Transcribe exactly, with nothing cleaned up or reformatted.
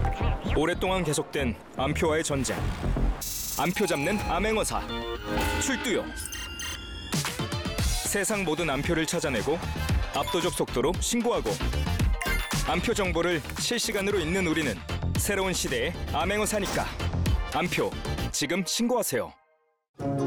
오랫동안 계속된 암표와의 전쟁. 암표 잡는 암행어사 출두요. 세상 모든 암표를 찾아내고 압도적 속도로 신고하고 암표 정보를 실시간으로 읽는 우리는 새로운 시대의 암행어사니까. 암표 지금 신고하세요.